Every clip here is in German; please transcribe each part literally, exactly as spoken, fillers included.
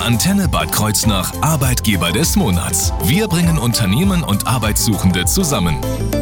Antenne Bad Kreuznach Arbeitgeber des Monats. Wir bringen Unternehmen und Arbeitssuchende zusammen.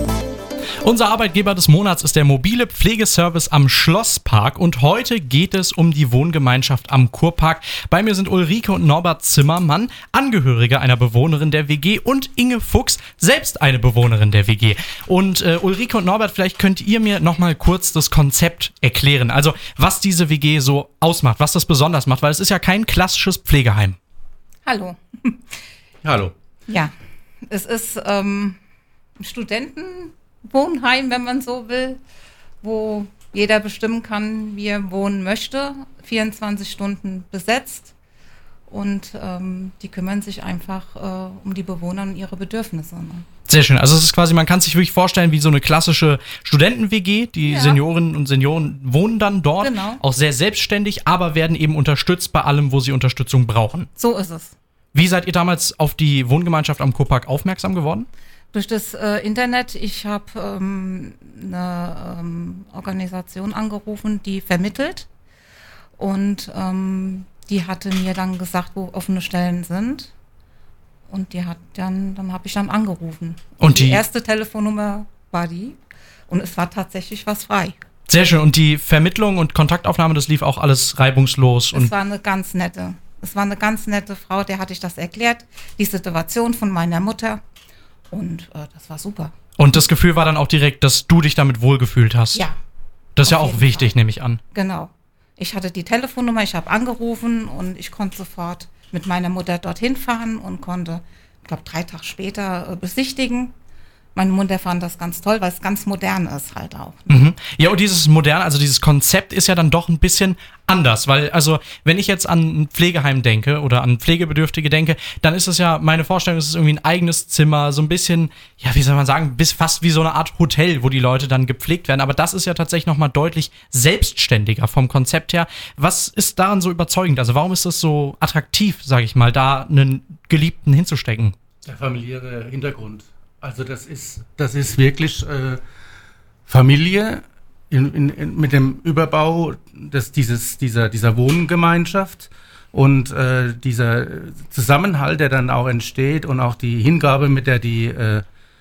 Unser Arbeitgeber des Monats ist der mobile Pflegeservice am Schlosspark und heute geht es um die Wohngemeinschaft am Kurpark. Bei mir sind Ulrike und Norbert Zimmermann, Angehörige einer Bewohnerin der W G, und Inge Fuchs, selbst eine Bewohnerin der W G. Und äh, Ulrike und Norbert, vielleicht könnt ihr mir nochmal kurz das Konzept erklären, also was diese W G so ausmacht, was das besonders macht, weil es ist ja kein klassisches Pflegeheim. Hallo. Hallo. Ja, es ist ähm, ein Studentenwohnheim, wenn man so will, wo jeder bestimmen kann, wie er wohnen möchte, vierundzwanzig Stunden besetzt, und ähm, die kümmern sich einfach äh, um die Bewohner und ihre Bedürfnisse. Ne? Sehr schön, also es ist quasi, man kann sich wirklich vorstellen wie so eine klassische Studenten-W G, die Ja. Seniorinnen und Senioren wohnen dann dort, Genau. auch sehr selbstständig, aber werden eben unterstützt bei allem, wo sie Unterstützung brauchen. So ist es. Wie seid ihr damals auf die Wohngemeinschaft am Kurpark aufmerksam geworden? Durch das äh, Internet, ich habe ähm, eine ähm, Organisation angerufen, die vermittelt, und ähm, die hatte mir dann gesagt, wo offene Stellen sind, und die hat dann, dann habe ich dann angerufen. Und die- die erste Telefonnummer war die, und es war tatsächlich was frei. Sehr schön, und die Vermittlung und Kontaktaufnahme, das lief auch alles reibungslos. Es Und war eine ganz nette, es war eine ganz nette Frau, der hatte ich das erklärt, die Situation von meiner Mutter, und äh, das war super. Und das Gefühl war dann auch direkt, dass du dich damit wohlgefühlt hast. Ja, Das ist ja auf auch jeden wichtig, Fall. nehme ich an. genau. Ich hatte die Telefonnummer, ich habe angerufen, und ich konnte sofort mit meiner Mutter dorthin fahren und konnte, ich glaube, drei Tage später äh, besichtigen. Meine Mutter fand das ganz toll, weil es ganz modern ist halt auch. Mhm. Ja, und dieses moderne, also dieses Konzept ist ja dann doch ein bisschen anders, weil, also, wenn ich jetzt an ein Pflegeheim denke oder an Pflegebedürftige denke, dann ist es ja, meine Vorstellung, es ist irgendwie ein eigenes Zimmer, so ein bisschen, ja, wie soll man sagen, bis fast wie so eine Art Hotel, wo die Leute dann gepflegt werden, aber das ist ja tatsächlich nochmal deutlich selbstständiger vom Konzept her. Was ist daran so überzeugend? Also, warum ist es so attraktiv, sage ich mal, da einen Geliebten hinzustecken? Der familiäre Hintergrund. Also das ist, das ist wirklich äh, Familie in, in, in, mit dem Überbau des, dieses, dieser, dieser Wohngemeinschaft, und äh, dieser Zusammenhalt, der dann auch entsteht, und auch die Hingabe, mit der die, äh,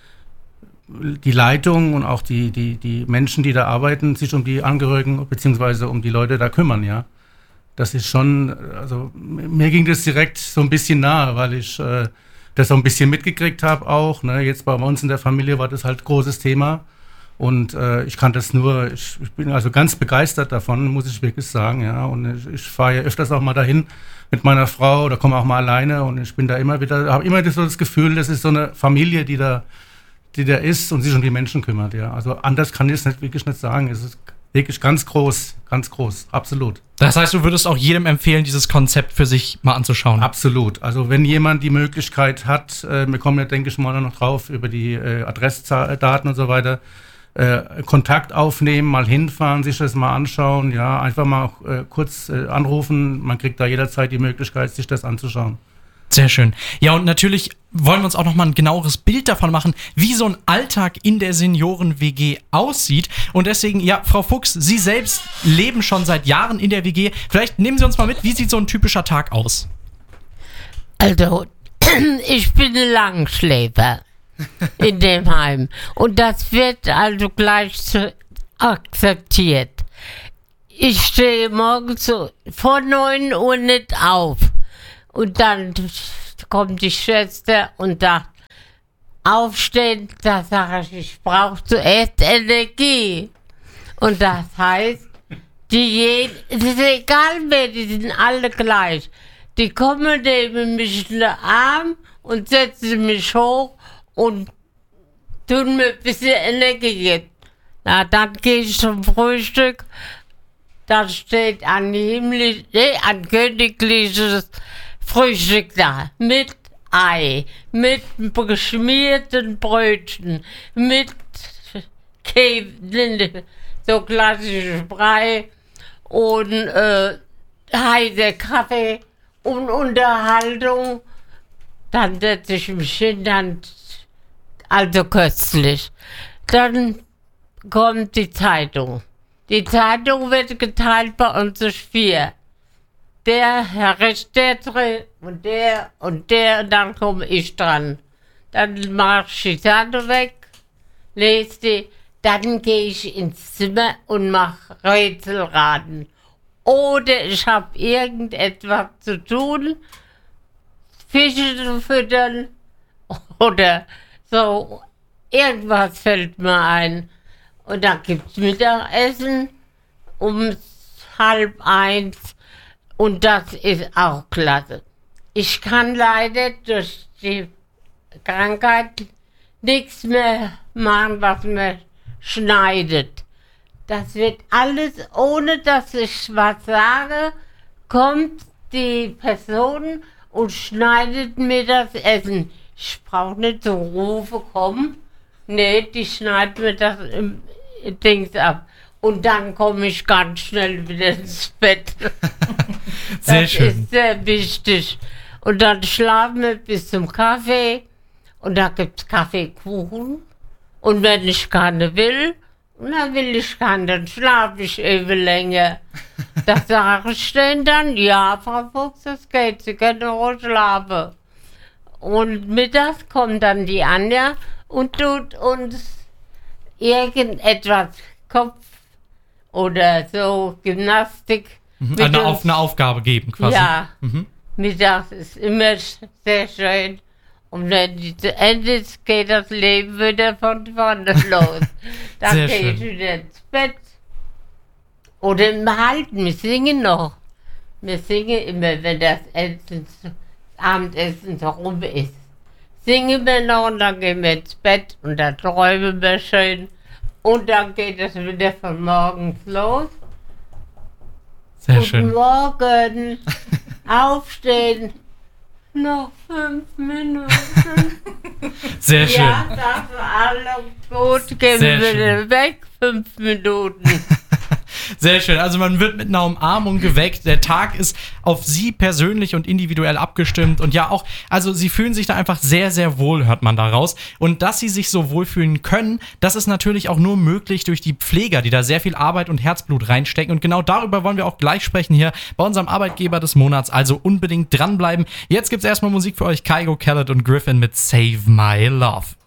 die Leitung und auch die, die, die Menschen, die da arbeiten, sich um die Angehörigen beziehungsweise um die Leute da kümmern, ja. Das ist schon, also mir ging das direkt so ein bisschen nahe, weil ich äh, das so ein bisschen mitgekriegt habe auch. Ne? Jetzt bei uns in der Familie war das halt großes Thema, und äh, ich kann das nur, ich, ich bin also ganz begeistert davon, muss ich wirklich sagen, ja. Und ich, ich fahre ja öfters auch mal dahin mit meiner Frau oder komme auch mal alleine, und ich bin da immer wieder, habe immer so das Gefühl, das ist so eine Familie, die da, die da ist und sich um die Menschen kümmert, ja. Also anders kann ich es nicht, wirklich nicht sagen. Es ist wirklich ganz groß, ganz groß, absolut. Das heißt, du würdest auch jedem empfehlen, dieses Konzept für sich mal anzuschauen. Absolut. Also wenn jemand die Möglichkeit hat, äh, wir kommen ja, denke ich mal, noch drauf, über die äh, Adressdaten und so weiter, äh, Kontakt aufnehmen, mal hinfahren, sich das mal anschauen, ja, einfach mal äh, kurz äh, anrufen, man kriegt da jederzeit die Möglichkeit, sich das anzuschauen. Sehr schön. Ja, und natürlich wollen wir uns auch noch mal ein genaueres Bild davon machen, wie so ein Alltag in der Senioren-W G aussieht. Und deswegen, ja, Frau Fuchs, Sie selbst leben schon seit Jahren in der W G. Vielleicht nehmen Sie uns mal mit, wie sieht so ein typischer Tag aus? Also, ich bin ein Langschläfer in dem Heim. Und das wird also gleich zu- akzeptiert. Ich stehe morgens so vor neun Uhr nicht auf. Und dann kommt die Schwester und sagt, aufstehen, da sage ich, ich brauche zuerst Energie. Und das heißt, die jeden, es ist egal wer, die sind alle gleich. Die kommen, nehmen mich in den Arm und setzen mich hoch und tun mir ein bisschen Energie geben. Na, dann gehe ich zum Frühstück. Da steht ein himmlisch, nee, ein königliches Frühstück da. Mit Ei, mit geschmierten Brötchen, mit Käse, so klassisches Brei und äh, heißer Kaffee und Unterhaltung. Dann setze ich mich hin, dann, also köstlich. Dann kommt die Zeitung. Die Zeitung wird geteilt bei uns durch vier. der Herr ist der drin und der und der und dann komme ich dran. Dann mach ich die Karte weg, lese die, dann gehe ich ins Zimmer und mache Rätselraten. Oder ich habe irgendetwas zu tun, Fische zu füttern oder so, irgendwas fällt mir ein. Und dann gibt es Mittagessen um halb eins und das ist auch klasse. Ich kann leider durch die Krankheit nichts mehr machen, was man schneidet. Das wird alles, ohne dass ich was sage, kommt die Person und schneidet mir das Essen. Ich brauche nicht so rufen, komm. Nee, die schneidet mir das im Dings ab. Und dann komme ich ganz schnell wieder ins Bett. Sehr das schön. ist sehr wichtig. Und dann schlafen wir bis zum Kaffee. Und da gibt es Kaffeekuchen. Und wenn ich keine will, dann will ich keinen, dann schlafe ich eben länger. Das sage ich denen dann, ja, Frau Fuchs, das geht, Sie können ruhig schlafen. Und mittags kommt dann die Anja und tut uns irgendetwas, Kopf oder so, Gymnastik. Mhm. mit Eine, uns. auf, eine Aufgabe geben quasi. Ja, Mhm. mittags ist immer sehr schön. Und wenn die zu Ende ist, geht das Leben wieder von vorne los. Dann Sehr gehe ich schön. wieder ins Bett. Oder im Halten, wir singen noch. Wir singen immer, wenn das Essen, das Abendessen so rum ist. Singen wir noch und dann gehen wir ins Bett und dann träumen wir schön. Und dann geht es wieder von morgens los. Sehr Guten schön. Morgen, aufstehen. Noch fünf Minuten. Sehr schön. Ja, das war alles gut. Gehen Sehr wir schön. wieder weg, fünf Minuten. Sehr schön. Also man wird mit einer Umarmung geweckt. Der Tag ist auf Sie persönlich und individuell abgestimmt. Und ja auch, also Sie fühlen sich da einfach sehr, sehr wohl, hört man daraus. Und dass Sie sich so wohlfühlen können, das ist natürlich auch nur möglich durch die Pfleger, die da sehr viel Arbeit und Herzblut reinstecken. Und genau darüber wollen wir auch gleich sprechen hier bei unserem Arbeitgeber des Monats. Also unbedingt dranbleiben. Jetzt gibt's erstmal Musik für euch. Kygo, Khaled und Griffin mit Save My Love.